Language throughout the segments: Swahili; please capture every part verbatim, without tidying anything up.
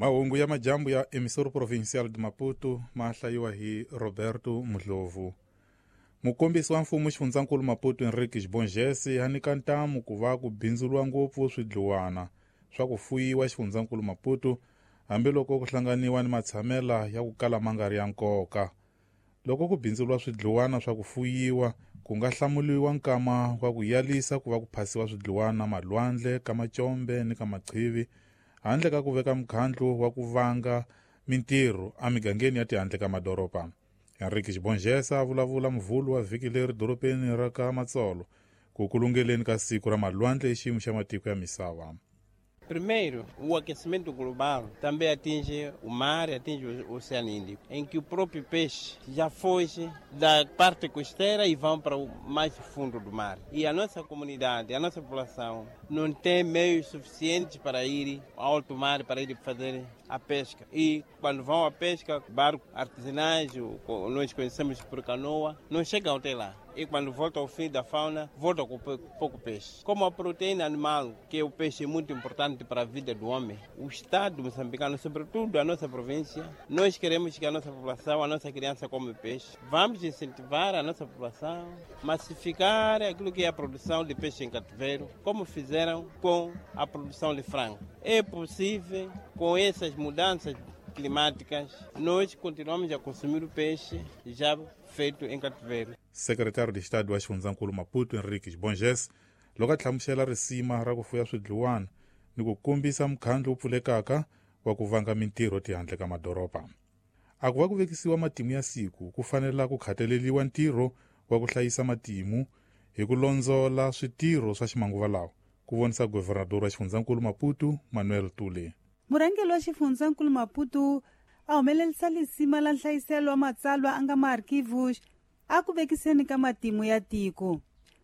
Mahungu ya majambu ya emissora provincial de Maputo ma hlayiwa hi Roberto Mudlovu. Mukombisi wa mfumo xifundzankulu Maputo Henrique Bonjesi hanika ntamu ku va ku bindzuriwa ngopfu swidluwana swa ku fuyiwa xifundzankulu Maputo hambiloko ku hlanganiwa ni matshamela ya ku kala mangari ya nkoka. Loko ku bindzuriwa swidluwana swa ku fuyiwa ku nga hlamuliwa nkama wa ku yalisa ku va ku phasiwa swidluwana malwandle ka macombe ni ka machivi handle ka ku veka mkhandlu wa ku vanga mintirho amigangeni ya tihandle ka madoropa. Henrique Bonjesi a vulavula mvulu wa vhiki leri doropeni ra ka Matsolo ku kulungeleni ka siku ra malwandle hi xiyimo xa matiko ya misava. Primeiro, o aquecimento global também atinge o mar e atinge o Oceano Índico, em que o próprio peixe já foge da parte costeira e vão para o mais fundo do mar. E a nossa comunidade, a nossa população, não tem meios suficientes para ir ao alto mar, para ir fazer a pesca. E quando vão à pesca, barcos artesanais, ou nós conhecemos por canoa, não chegam até lá. E quando volta ao fim da fauna, volta com pouco peixe. Como a proteína animal, que é o peixe muito importante para a vida do homem, o Estado moçambicano, sobretudo a nossa província, nós queremos que a nossa população, a nossa criança come peixe. Vamos incentivar a nossa população, massificar aquilo que é a produção de peixe em cativeiro, como fizeram com a produção de frango. É possível, com essas mudanças climáticas, nós continuamos a consumir o peixe já feito em cativeiro. Secretário de Estado wa xifundzankulu Maputo Henrique Bonjesi loko a hlamusela risima ra ku fuya swidluwana ni ku kombisa mkhandlu wu pfulekaka wa ku vanga mintirho tihandle ka madoropa. A ku va ku vekisiwa matimu ya siku ku fanela ku khataleliwa ntirho wa ku hlayisa matimu hi ku lonzola switirho swa ximanguva lawa, ku vonisa governador wa xifundzankulu Maputo Manuel Tule. Murhangeri wa xifundzankulu Maputo a humelerisa lisima la nhlayiselo wa matsalwa a nga maarkivus a ku vekiseni ka matimu ya tiko.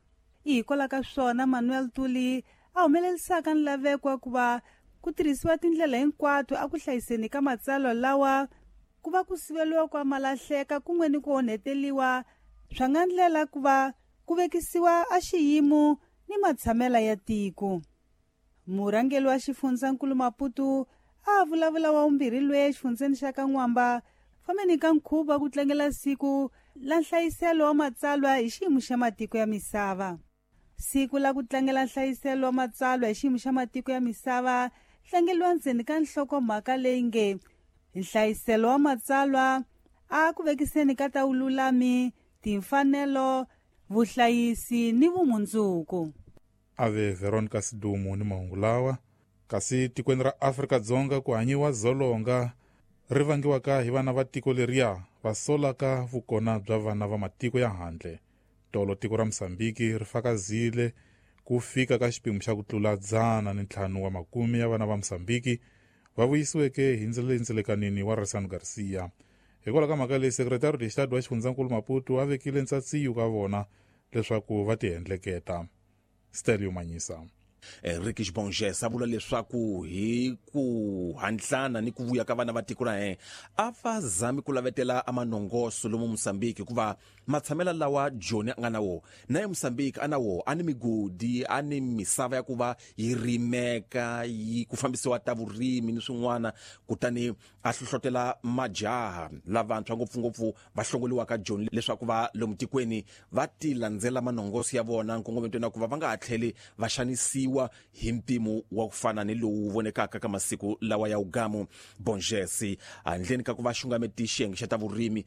Hikola ka swona Manuel Tuli a humelerisaka nlaveko wa ku va ku tirhisiwa tindlela hinkwato a ku hlayiseni ka matsalwa lawa ku va ku siveliwa kwa malahleka kun'weni ku onheteliwa swa nga ndlela ku va ku vekisiwa a xiyimo ni matshamela ya tiko. Murhangeri wa xifundzankulu Maputo a vulavula wa umbirhi lwe xifundzeni xa ka N'wamba fambeni ka nkhuvo ku tlangela siku la nhlayiselo wa matsalwa hi xiyimo xa matiko ya misava. Siku la ku tlangela nhlayiselo wa matsalwa hi xiyimo xa matiko ya misava tlangeliwa ndzeni ka nhlokomhaka leyi nge nhlayiselo wa matsalwa a ku vekiseni ka ta vululami, timfanelo, vuhlayisi ni vumundzuku. Ave Veronica Sidumu ni mahungu lawa. Kasi tikweni ra Afrika-Dzonga ku hanyiwa dzolonga ri vangiwaka hi vana va tiko leriya va solaka vukona bya vana va matiko ya handle. Tolo tiko ra Mosambiki ri fakazile ku fika ka xipimo xa ku tlula dzana ni ntlhanu wa makumi ya vana va Mosambiki va vuyisiweke hi ndzelekanini wa Ressano Garcia. Hikola ka mhaka leyi Secretary de Estado wa xifundzankulu Maputo a vekile ntsatsiyo ka vona leswaku va tihendleketa. Stelio Manyisa. Henrique Bonjesi a vula leswaku hi ku hantlana ni ku vuya ka vana va tiko ra hina a va zami ku lavetela amanongoso lomu Mosambiki kuva matshamela lawa Joni a nga na wo na ye Mosambiki a na wo a ni migodi a ni misava ya ku va yi rimeka yi ku fambisiwa ta vurimi ni swin'wana kutani a hlohlotela majaha lavantshwa ngopfungopfu va hlongoliwaka Joni leswaku va lomu tikweni va ti landzela manongoso ya vona nkongometweni na ku va va nga ha tlheli va xanisiwa hi mpimo wa ku fana ni lowu vonekaka ka masiku lawa ya ugamu. Bonjesi handleni ka ku va xungameti xiyenge xa ta vurimi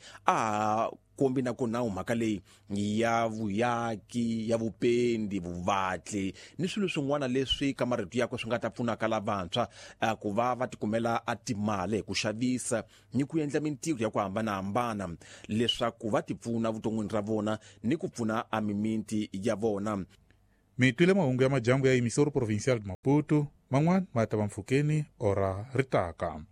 a kombi na ku nawu mhaka leyi ya vuyaki ya vupendi vuvatli ni swilo swin'wana leswi ka marito yakwe swi nga ta pfunaka lavantshwa ku va va tikumela a timali hi ku xavisa ni ku endla mintirho ya ku hambanahambana leswaku va tipfuna vuton'wini ra vona ni ku pfuna a mimiti ya vona. Mi twile mahungu ya majambu ya emissora provincial de Maputo, man'wana ma ta va mpfhukeni ora ritaka.